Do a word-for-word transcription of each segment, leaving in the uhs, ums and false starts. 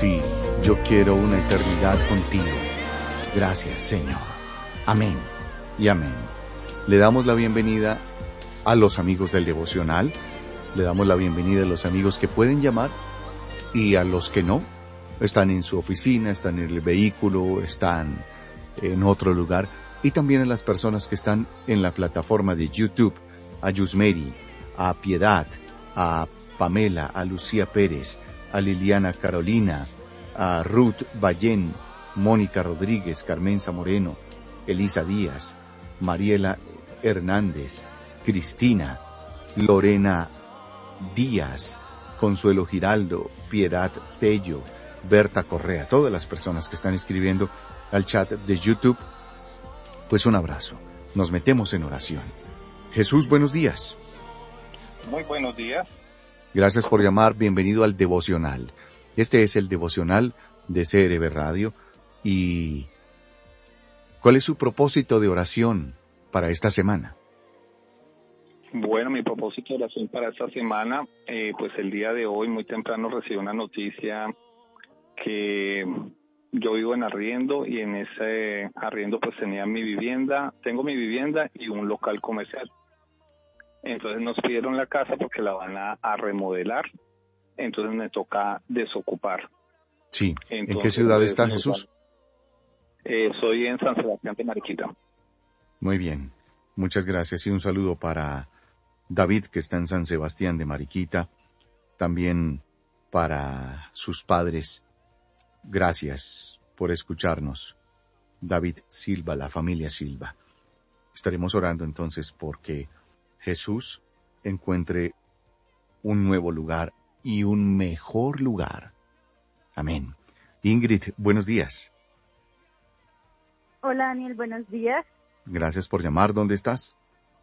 Sí, yo quiero una eternidad contigo. Gracias, Señor. Amén y amén. Le damos la bienvenida a los amigos del devocional. Le damos la bienvenida a los amigos que pueden llamar y a los que no. Están en su oficina, están en el vehículo, están en otro lugar. Y también a las personas que están en la plataforma de YouTube. A Yusmeri, a Piedad, a Pamela, a Lucía Pérez, a Liliana Carolina, a Ruth Ballén, Mónica Rodríguez, Carmenza Moreno, Elisa Díaz, Mariela Hernández, Cristina, Lorena Díaz, Consuelo Giraldo, Piedad Tello, Berta Correa, todas las personas que están escribiendo al chat de YouTube, pues un abrazo. Nos metemos en oración. Jesús, buenos días. Muy buenos días. Gracias por llamar, bienvenido al devocional. Este es el devocional de C R B Radio. ¿Y cuál es su propósito de oración para esta semana? Bueno, mi propósito de oración para esta semana, eh, pues el día de hoy muy temprano recibí una noticia que yo vivo en arriendo y en ese arriendo pues tenía mi vivienda, tengo mi vivienda y un local comercial. Entonces nos pidieron la casa porque la van a, a remodelar, entonces me toca desocupar. Sí, entonces, ¿en qué ciudad pues, está Jesús? Eh, soy en San Sebastián de Mariquita. Muy bien, muchas gracias y un saludo para David que está en San Sebastián de Mariquita, también para sus padres. Gracias por escucharnos, David Silva, la familia Silva. Estaremos orando entonces porque Jesús encuentre un nuevo lugar y un mejor lugar. Amén. Ingrid, buenos días. Hola Daniel, buenos días. Gracias por llamar. ¿Dónde estás?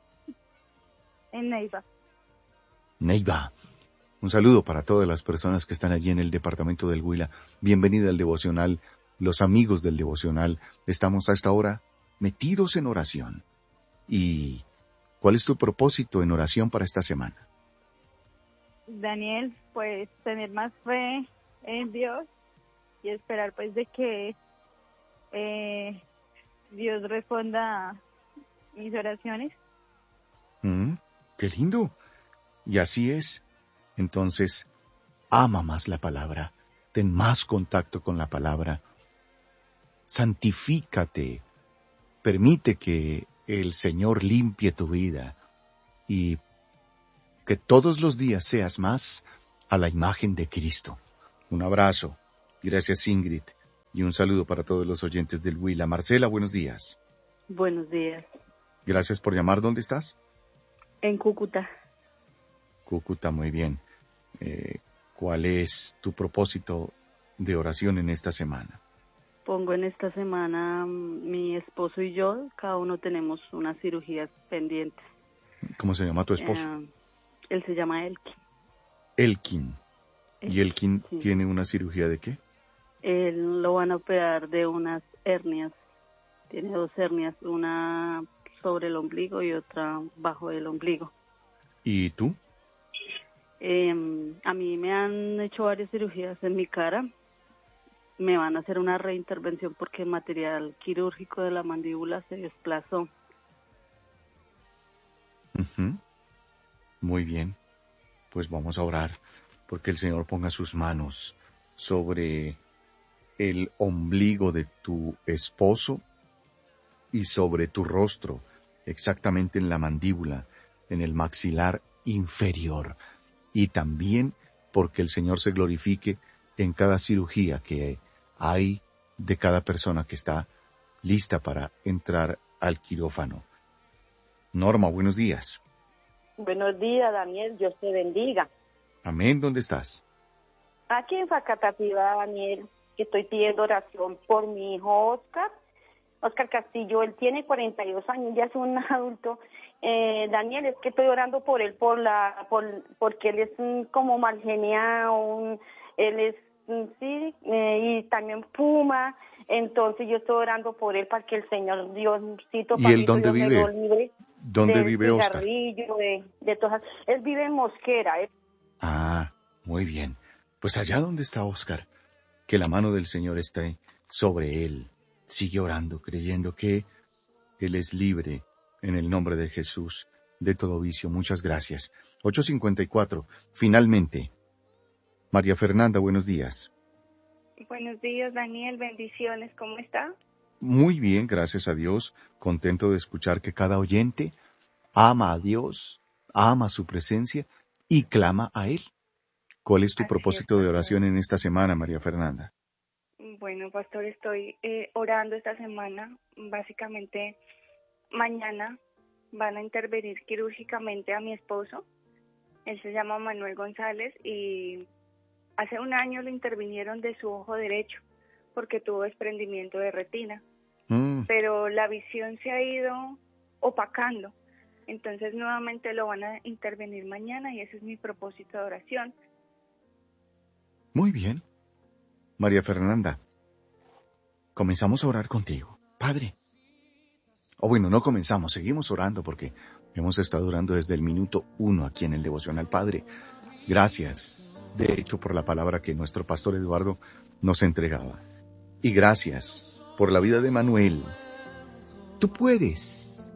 En Neiva. Neiva. Un saludo para todas las personas que están allí en el departamento del Huila. Bienvenida al devocional. Los amigos del devocional. Estamos a esta hora metidos en oración. ¿Y cuál es tu propósito en oración para esta semana? Daniel, pues tener más fe en Dios y esperar pues de que eh, Dios responda a mis oraciones. Mm, ¡Qué lindo! Y así es. Entonces, ama más la palabra, ten más contacto con la palabra, santifícate, permite que el Señor limpie tu vida y que todos los días seas más a la imagen de Cristo. Un abrazo. Gracias, Ingrid. Y un saludo para todos los oyentes del Huila. Marcela, buenos días. Buenos días. Gracias por llamar. ¿Dónde estás? En Cúcuta. Cúcuta, muy bien. Eh, ¿Cuál es tu propósito de oración en esta semana? Pongo en esta semana, mi esposo y yo, cada uno tenemos unas cirugías pendientes. ¿Cómo se llama tu esposo? Eh, él se llama Elkin. Elkin. ¿Y Elkin sí. tiene una cirugía de qué? Él lo van a operar de unas hernias. Tiene dos hernias, una sobre el ombligo y otra bajo el ombligo. ¿Y tú? Eh, a mí me han hecho varias cirugías en mi cara. Me van a hacer una reintervención porque el material quirúrgico de la mandíbula se desplazó. Uh-huh. Muy bien. Pues vamos a orar porque el Señor ponga sus manos sobre el ombligo de tu esposo y sobre tu rostro, exactamente en la mandíbula, en el maxilar inferior. Y también porque el Señor se glorifique en cada cirugía que hay de cada persona que está lista para entrar al quirófano. Norma, buenos días. Buenos días, Daniel, Dios te bendiga. Amén, ¿dónde estás? Aquí en Facatativá, Daniel, que estoy pidiendo oración por mi hijo Oscar, Oscar Castillo. Él tiene cuarenta y dos años, ya es un adulto. Eh, Daniel, es que estoy orando por él, por la, por, porque él es un, como mal geniado, un, él es, un, sí, eh, y también fuma. Entonces yo estoy orando por él para que el Señor Diosito, ¿Y él dónde Dios me vive? lo libre. ¿Dónde de vive Oscar? cigarrillo, de, de todas. Él vive en Mosquera. ¿eh? Ah, muy bien. Pues allá donde está Oscar, que la mano del Señor esté sobre él. Sigue orando, creyendo que Él es libre en el nombre de Jesús de todo vicio. Muchas gracias. ocho cincuenta y cuatro. Finalmente, María Fernanda, buenos días. Buenos días, Daniel. Bendiciones. ¿Cómo está? Muy bien, gracias a Dios. Contento de escuchar que cada oyente ama a Dios, ama su presencia y clama a Él. ¿Cuál es tu Así propósito es, de oración en esta semana, María Fernanda? Bueno, pastor, estoy eh, orando esta semana. Básicamente, mañana van a intervenir quirúrgicamente a mi esposo. Él se llama Manuel González y hace un año lo intervinieron de su ojo derecho porque tuvo desprendimiento de retina. Mm. Pero la visión se ha ido opacando. Entonces, nuevamente lo van a intervenir mañana y ese es mi propósito de oración. Muy bien. María Fernanda, comenzamos a orar contigo. Padre. O bueno, no comenzamos, seguimos orando porque hemos estado orando desde el minuto uno aquí en el Devocional. Padre, gracias, de hecho, por la palabra que nuestro pastor Eduardo nos entregaba. Y gracias por la vida de Manuel. Tú puedes,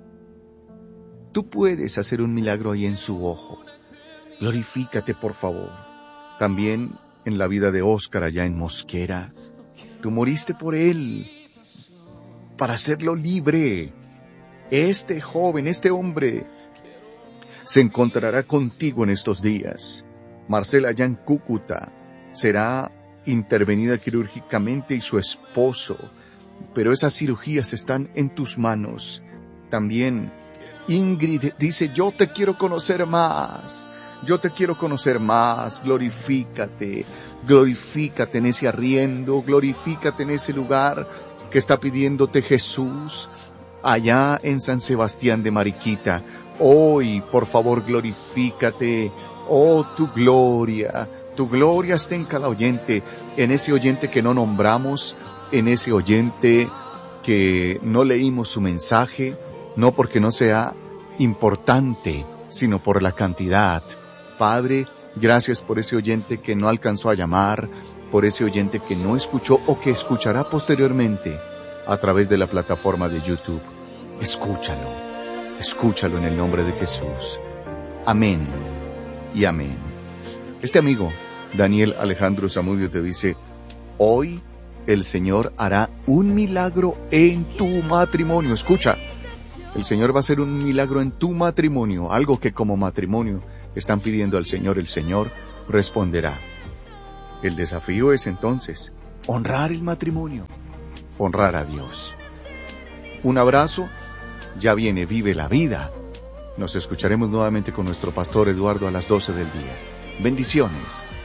tú puedes hacer un milagro ahí en su ojo. Glorifícate, por favor. También en la vida de Óscar allá en Mosquera. Tú moriste por él, para hacerlo libre. Este joven, este hombre, se encontrará contigo en estos días. Marcela allá en Cúcuta será intervenida quirúrgicamente y su esposo, pero esas cirugías están en tus manos. También Ingrid dice, yo te quiero conocer más. Yo te quiero conocer más, glorifícate, glorifícate en ese arriendo, glorifícate en ese lugar que está pidiéndote Jesús, allá en San Sebastián de Mariquita. Hoy, por favor, glorifícate, oh, tu gloria, tu gloria está en cada oyente, en ese oyente que no nombramos, en ese oyente que no leímos su mensaje, no porque no sea importante, sino por la cantidad. Padre, gracias por ese oyente que no alcanzó a llamar, por ese oyente que no escuchó o que escuchará posteriormente a través de la plataforma de YouTube. Escúchalo, escúchalo en el nombre de Jesús. Amén y amén. Este amigo, Daniel Alejandro Zamudio, te dice, hoy el Señor hará un milagro en tu matrimonio. Escucha, el Señor va a hacer un milagro en tu matrimonio, algo que como matrimonio están pidiendo al Señor, el Señor responderá. El desafío es entonces honrar el matrimonio, honrar a Dios. Un abrazo, ya viene Vive la Vida. Nos escucharemos nuevamente con nuestro pastor Eduardo a las doce del día. Bendiciones.